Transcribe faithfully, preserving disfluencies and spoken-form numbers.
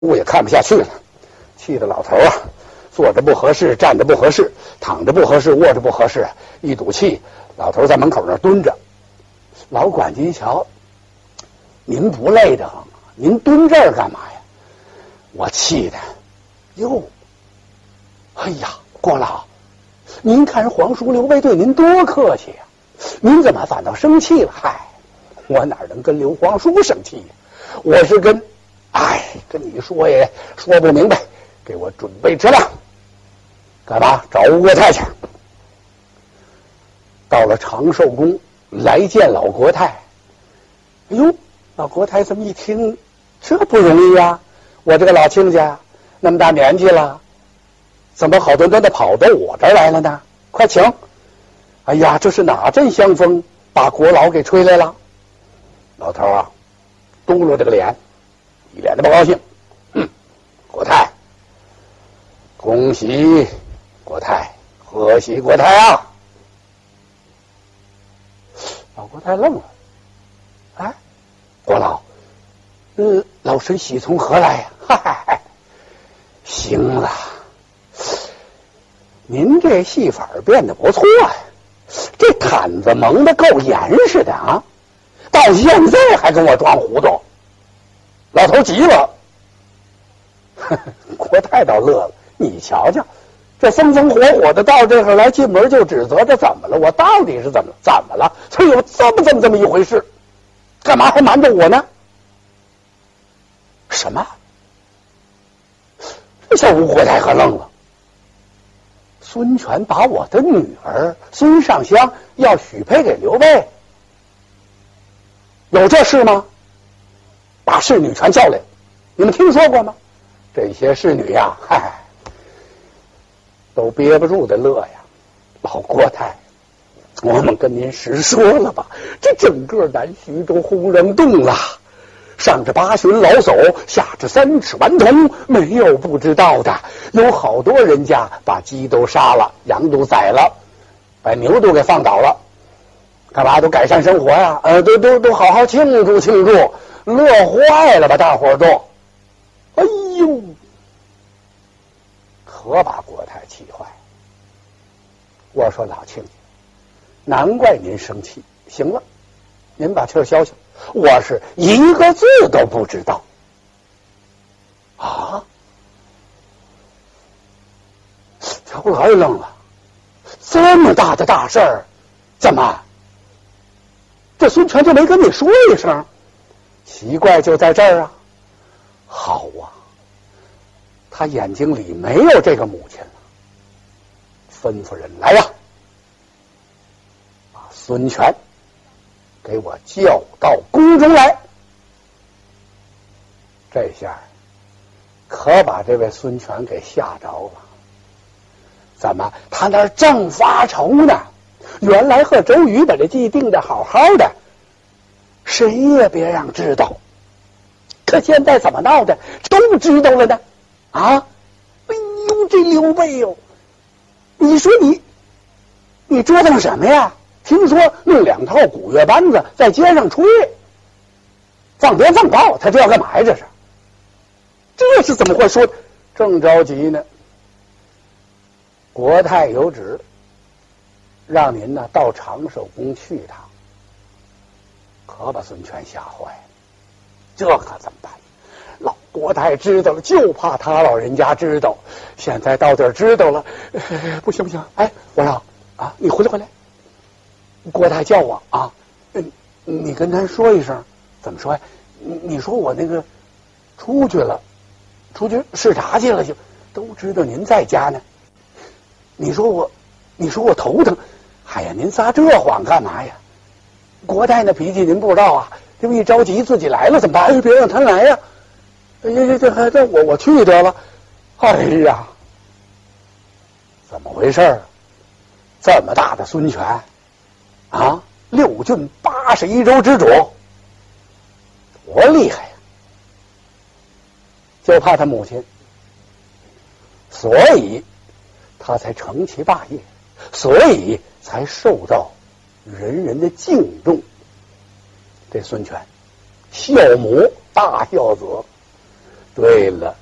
我也看不下去了，气得老头啊，坐着不合适，站着不合适，躺着不合适，卧着不合适，一赌气，老头在门口那蹲着。老管家一瞧，您不累得慌吗？您蹲这儿干嘛呀？我气的，哟，哎呀，郭老，您看人皇叔刘备对您多客气呀、啊，您怎么反倒生气了？嗨，我哪能跟刘皇叔生气呀？我是跟，哎，跟你说也说不明白，给我准备车辆，干嘛？找吴国太去。到了长寿宫来见老国太。哎呦，老国太这么一听，这不容易呀！我这个老亲家那么大年纪了，怎么好端端的跑到我这儿来了呢？快请！哎呀，这是哪阵香风把国老给吹来了？老头啊，嘟噜这个脸，一脸的不高兴。哼，国太，恭喜国太，贺喜国太啊！老国太愣了，哎，国老，呃，老身喜从何来呀？哈哈，行了，您这戏法变得不错呀，这毯子蒙得够严实的啊，到现在还跟我装糊涂。老头急了，国太倒乐了，你瞧瞧，这风风火火的到这儿来，进门就指责，这怎么了？我到底是怎么怎么了？才有这么这么这么一回事？干嘛还瞒着我呢？什么？这小吴国太可愣了。孙权把我的女儿孙尚香要许配给刘备，有这事吗？把侍女全叫来，你们听说过吗？这些侍女呀，嗨，都憋不住的乐呀。老国太，我们跟您实说了吧，这整个南徐都轰然动了，上至八旬老叟，下至三尺顽童，没有不知道的。有好多人家把鸡都杀了，羊都宰了，把牛都给放倒了，干嘛都改善生活呀？呃，都都都好好庆祝庆祝，乐坏了吧，大伙儿都。哎呦，可把国太气坏。我说老亲家，难怪您生气。行了，您把气儿消消，我是一个字都不知道。啊！乔老也愣了，这么大的大事儿，怎么？这孙权就没跟你说一声？奇怪就在这儿啊！好啊，他眼睛里没有这个母亲了。吩咐人来呀，把孙权给我叫到宫中来。这下可把这位孙权给吓着了。怎么他那儿正发愁呢？原来和周瑜把这计定的好好的，谁也别让知道。可现在怎么闹的都知道了呢？啊！哎呦，这刘备哟，你说你你折腾什么呀？听说弄两套古乐班子在街上吹，放鞭放炮，他这要干嘛呀？这是这是怎么会说？正着急呢。国太有旨，让您呢到长寿宫去一趟。可把孙权吓坏了，这可怎么办？老国太知道了，就怕他老人家知道。现在到这儿知道了，呃、不行不行！哎，我说啊，你回来回来！国太叫我啊，你你跟他说一声，怎么说呀？你你说我那个出去了，出去视察去了，就都知道您在家呢。你说我，你说我头疼，哎呀，您撒这谎干嘛呀？国太那脾气您不知道啊，这么一着急自己来了怎么办？哎，别让他来呀！哎呀，这这这我我去得了。哎呀，怎么回事？这么大的孙权啊，六郡八十一州之主，多厉害呀！就怕他母亲，所以他才成其霸业，所以才受到人人的敬重。这孙权，孝母大孝子， 对了。